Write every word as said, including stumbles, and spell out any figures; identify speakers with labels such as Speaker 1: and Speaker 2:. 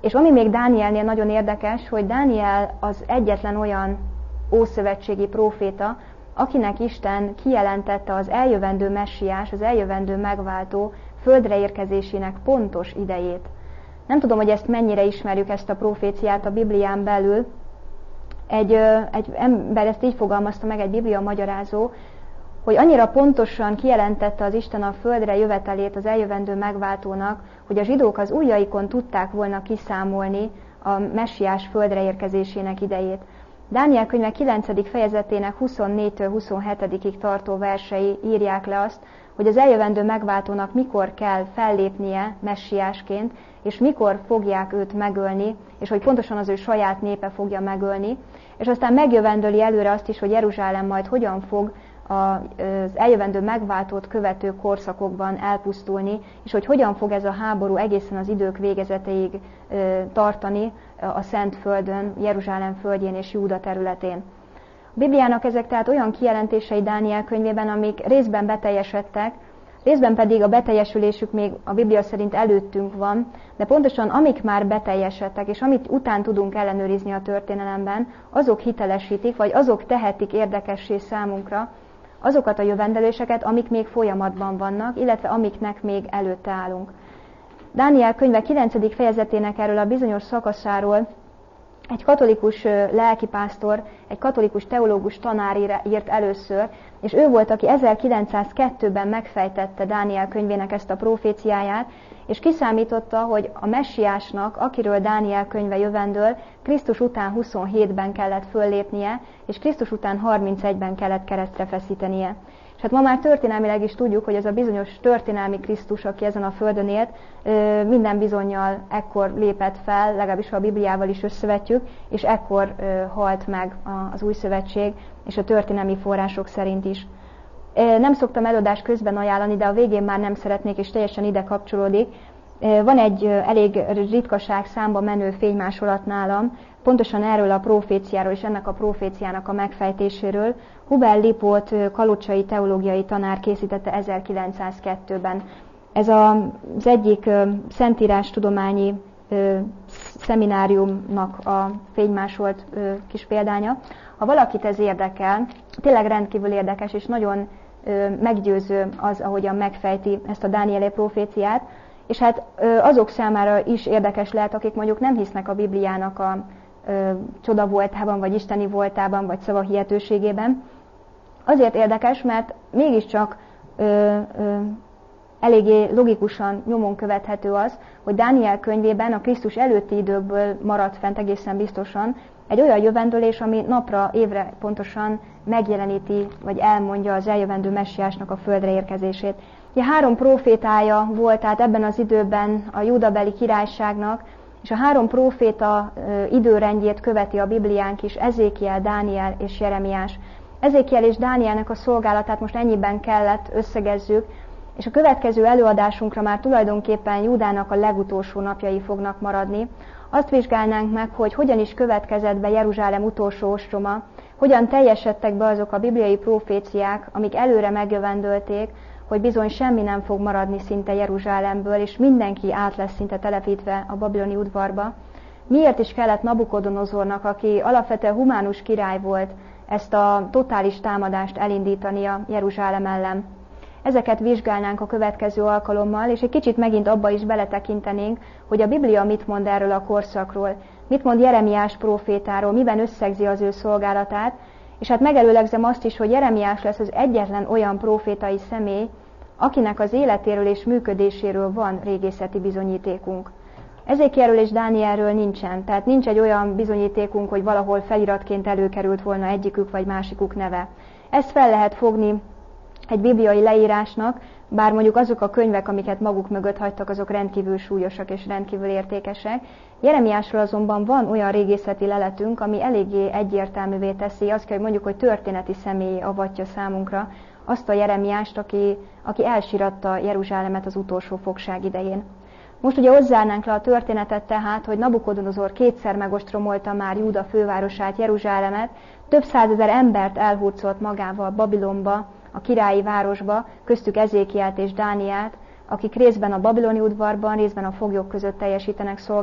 Speaker 1: És ami még Dánielnél nagyon érdekes, hogy Dániel az egyetlen olyan ószövetségi próféta, akinek Isten kijelentette az eljövendő messiás, az eljövendő megváltó földre érkezésének pontos idejét. Nem tudom, hogy ezt mennyire ismerjük, ezt a proféciát a Biblián belül. Egy, egy ember ezt így fogalmazta meg, egy biblia magyarázó, hogy annyira pontosan kijelentette az Isten a földre jövetelét az eljövendő megváltónak, hogy a zsidók az ujjaikon tudták volna kiszámolni a messiás földre érkezésének idejét. Dániel könyve kilencedik fejezetének huszonnégytől huszonhetedikig tartó versei írják le azt, hogy az eljövendő megváltónak mikor kell fellépnie messiásként, és mikor fogják őt megölni, és hogy pontosan az ő saját népe fogja megölni, és aztán megjövendöli előre azt is, hogy Jeruzsálem majd hogyan fog az eljövendő megváltót követő korszakokban elpusztulni, és hogy hogyan fog ez a háború egészen az idők végezetéig tartani a Szentföldön, Jeruzsálem földjén és Júda területén. A Bibliának ezek tehát olyan kijelentései Dániel könyvében, amik részben beteljesedtek, részben pedig a beteljesülésük még a Biblia szerint előttünk van, de pontosan amik már beteljesedtek, és amit után tudunk ellenőrizni a történelemben, azok hitelesítik, vagy azok tehetik érdekessé számunkra azokat a jövendeléseket, amik még folyamatban vannak, illetve amiknek még előtte állunk. Dániel könyve kilencedik fejezetének erről a bizonyos szakaszáról egy katolikus lelkipásztor, egy katolikus teológus tanár írt először, és ő volt, aki ezerkilencszázkettőben megfejtette Dániel könyvének ezt a proféciáját, és kiszámította, hogy a messiásnak, akiről Dániel könyve jövendől, Krisztus után huszonhétben kellett föllépnie, és Krisztus után harmincegyben kellett keresztre feszítenie. És hát ma már történelmileg is tudjuk, hogy ez a bizonyos történelmi Krisztus, aki ezen a földön élt, minden bizonnyal ekkor lépett fel, legalábbis ha a Bibliával is összevetjük, és ekkor halt meg az új szövetség, és a történelmi források szerint is. Nem szoktam előadást közben ajánlani, de a végén már nem szeretnék, és teljesen ide kapcsolódik. Van egy elég ritkaság számba menő fénymásolat nálam, pontosan erről a proféciáról és ennek a proféciának a megfejtéséről. Hubel Lipót kalocsai teológiai tanár készítette ezerkilencszázkettőben. Ez az egyik szentírástudományi szemináriumnak a fénymásolt kis példánya. Ha valakit ez érdekel, tényleg rendkívül érdekes és nagyon meggyőző az, ahogyan megfejti ezt a Dánieli proféciát, és hát azok számára is érdekes lehet, akik mondjuk nem hisznek a Bibliának a ö, csoda voltában, vagy isteni voltában, vagy szavahihetőségében. Azért érdekes, mert mégiscsak ö, ö, eléggé logikusan nyomon követhető az, hogy Dániel könyvében a Krisztus előtti időkből maradt fent egészen biztosan egy olyan jövendőlés, ami napra, évre pontosan megjeleníti, vagy elmondja az eljövendő messiásnak a földre érkezését. Ugye három prófétája volt tehát ebben az időben a júdabeli királyságnak, és a három próféta időrendjét követi a Bibliánk is, Ezékiel, Dániel és Jeremiás. Ezékiel és Dánielnek a szolgálatát most ennyiben kellett összegezzük, és a következő előadásunkra már tulajdonképpen Júdának a legutolsó napjai fognak maradni. Azt vizsgálnánk meg, hogy hogyan is következett be Jeruzsálem utolsó ostroma, hogyan teljesedtek be azok a bibliai proféciák, amik előre megjövendölték, hogy bizony semmi nem fog maradni szinte Jeruzsálemből, és mindenki át lesz szinte telepítve a babiloni udvarba. Miért is kellett Nabukodonozornak, aki alapvetően humánus király volt, ezt a totális támadást elindítania Jeruzsálem ellen? Ezeket vizsgálnánk a következő alkalommal, és egy kicsit megint abba is beletekintenénk, hogy a Biblia mit mond erről a korszakról, mit mond Jeremiás prófétáról, miben összegzi az ő szolgálatát, és hát megelőlegzem azt is, hogy Jeremiás lesz az egyetlen olyan prófétai személy, akinek az életéről és működéséről van régészeti bizonyítékunk. Ezékielről és Dánielről nincsen, tehát nincs egy olyan bizonyítékunk, hogy valahol feliratként előkerült volna egyikük vagy másikuk neve. Ezt fel lehet fogni egy bibliai leírásnak, bár mondjuk azok a könyvek, amiket maguk mögött hagytak, azok rendkívül súlyosak és rendkívül értékesek. Jeremiásról azonban van olyan régészeti leletünk, ami eléggé egyértelművé teszi, azt kell, hogy mondjuk, hogy történeti személyé avatja számunkra azt a Jeremiást, aki, aki elsíratta Jeruzsálemet az utolsó fogság idején. Most ugye hozzárnánk le a történetet tehát, hogy Nabukodonozor kétszer megostromolta már Júda fővárosát, Jeruzsálemet, több százezer embert elhurcolt magával Babilonba, a királyi városba, köztük Ezékielt és Dánielt, akik részben a babiloni udvarban, részben a foglyok között teljesítenek szolgálatot.